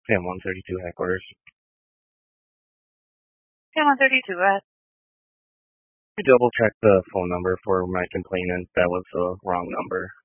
Sam 132 headquarters. Sam 132, go ahead. I double checked the phone number for my complainant. That was the wrong number.